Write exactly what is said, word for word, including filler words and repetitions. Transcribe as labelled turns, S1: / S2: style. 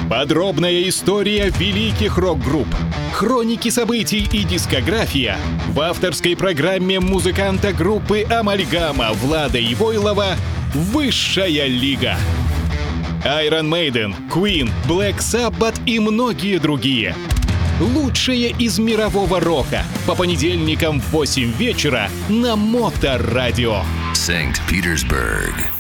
S1: Подробная история великих рок-групп, хроники событий и дискография в авторской программе музыканта группы «Амальгама» Влада Ивойлова «Высшая лига». Iron Maiden, Queen, Black Sabbath и многие другие. Лучшее из мирового рока. По понедельникам в восемь вечера на Моторадио.
S2: Санкт-Петербург.